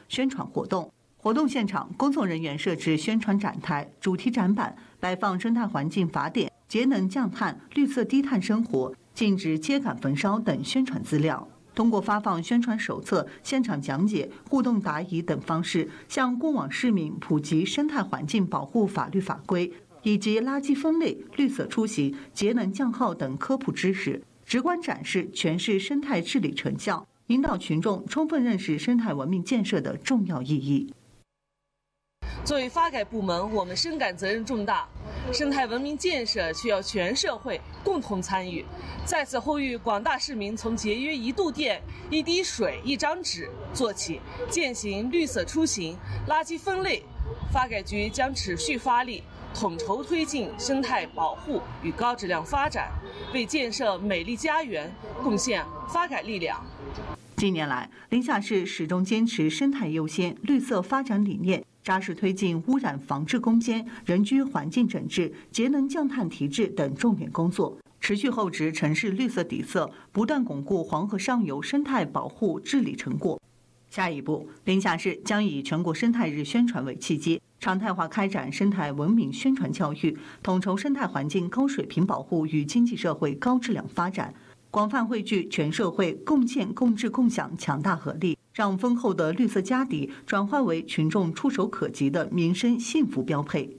宣传活动。活动现场，工作人员设置宣传展台、主题展板，摆放《生态环境法典》、节能降碳、绿色低碳生活、禁止秸秆焚烧等宣传资料。通过发放宣传手册、现场讲解、互动答疑等方式，向过往市民普及生态环境保护法律法规以及垃圾分类、绿色出行、节能降耗等科普知识，直观展示全市生态治理成效，引导群众充分认识生态文明建设的重要意义。 作为发改部门，我们深感责任重大，生态文明建设需要全社会共同参与。在此呼吁广大市民从节约1度电、1滴水、1张纸做起，践行绿色出行、垃圾分类。发改局将持续发力，统筹推进生态保护与高质量发展，为建设美丽家园贡献发改力量。 近年来，临夏市始终坚持生态优先、绿色发展理念，扎实推进污染防治攻坚、人居环境整治、节能降碳提质等重点工作，持续厚植城市绿色底色，不断巩固黄河上游生态保护治理成果。下一步，临夏市将以全国生态日宣传为契机，常态化开展生态文明宣传教育，统筹生态环境高水平保护与经济社会高质量发展，广泛汇聚全社会共建共治共享强大合力，让丰厚的绿色家底转化为群众触手可及的民生幸福标配。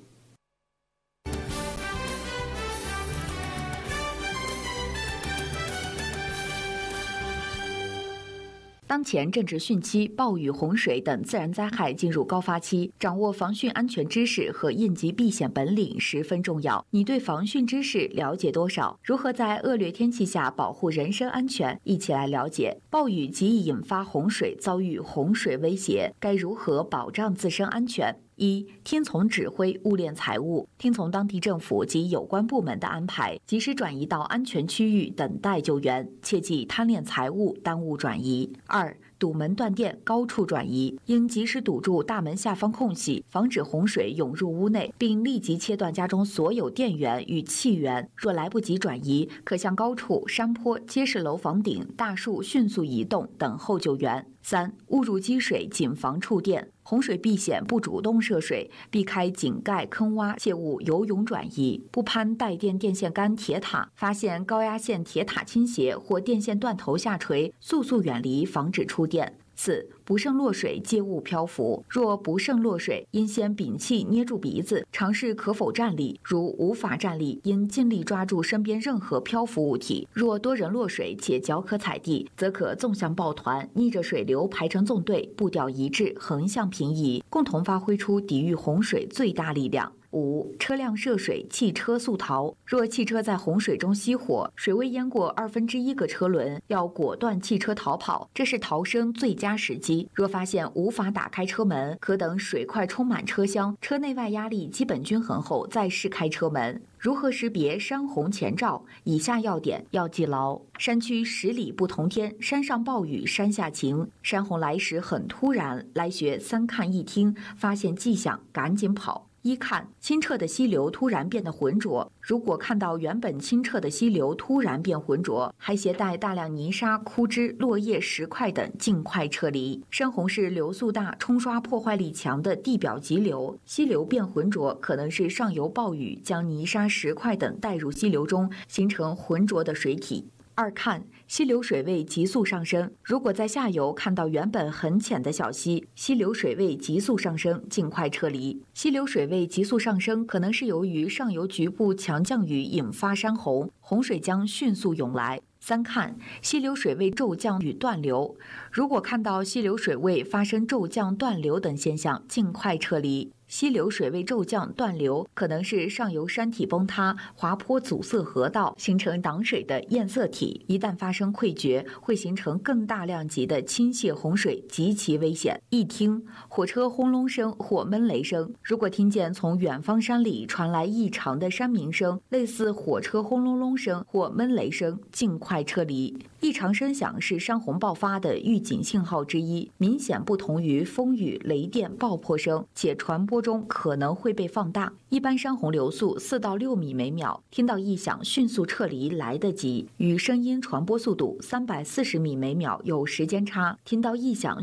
当前正值汛期，暴雨、洪水等自然灾害进入高发期，掌握防汛安全知识和应急避险本领十分重要。你对防汛知识了解多少？如何在恶劣天气下保护人身安全？一起来了解。暴雨极易引发洪水，遭遇洪水威胁，该如何保障自身安全？一、听从指挥，勿敛财物，听从当地政府及有关部门的安排，及时转移到安全区域等待救援，切忌贪恋财物，耽误转移。二、堵门断电，高处转移，应及时堵住大门下方空隙，防止洪水涌入屋内，并立即切断家中所有电源与气源。若来不及转移，可向高处、山坡、结实楼房顶、大树迅速移动，等候救援。三、误入积水，谨防触电。洪水避险不主动涉水，避开井盖坑洼，切勿游泳转移，不攀带电电线杆、铁塔。发现高压线铁塔倾斜或电线断头下垂，速速远离，防止触电。四、不慎落水，切勿漂浮。若不慎落水，应先屏气捏住鼻子，尝试可否站立。如无法站立，应尽力抓住身边任何漂浮物体。若多人落水且脚可踩地，则可纵向抱团，逆着水流排成纵队，步调一致，横向平移，共同发挥出抵御洪水最大力量。五、车辆涉水，汽车速逃。若汽车在洪水中熄火，水位淹过1/2个车轮，要果断弃车逃跑，这是逃生最佳时机。若发现无法打开车门，可等水快充满车厢，车内外压力基本均衡后再试开车门。如何识别山洪前兆？以下要点要记牢：山区10里不同天，山上暴雨山下晴。山洪来时很突然，来学3看1听，发现迹象赶紧跑。一看，清澈的溪流突然变得浑浊。如果看到原本清澈的溪流突然变浑浊，还携带大量泥沙、枯枝、落叶、石块等，尽快撤离。山洪是流速大、冲刷破坏力强的地表急流，溪流变浑浊可能是上游暴雨将泥沙、石块等带入溪流中，形成浑浊的水体。二看，溪流水位急速上升。如果在下游看到原本很浅的小溪，溪流水位急速上升，尽快撤离。溪流水位急速上升，可能是由于上游局部强降雨引发山洪，洪水将迅速涌来。三看，溪流水位骤降与断流。如果看到溪流水位发生骤降、断流等现象，尽快撤离。溪流水位骤降、断流，可能是上游山体崩塌、滑坡阻塞河道，形成挡水的堰塞体。一旦发生溃决，会形成更大量级的倾泻洪水，极其危险。一听，火车轰隆声或闷雷声。如果听见从远方山里传来异常的山鸣声，类似火车轰隆隆声或闷雷声，尽快撤离。异常声响是山洪爆发的预警信号之一，明显不同于风雨、雷电、爆破声，且传播中可能会被放大。一般山洪流速4到6米每秒，听到异响迅速撤离来得及，与声音传播速度340米每秒有时间差，听到异响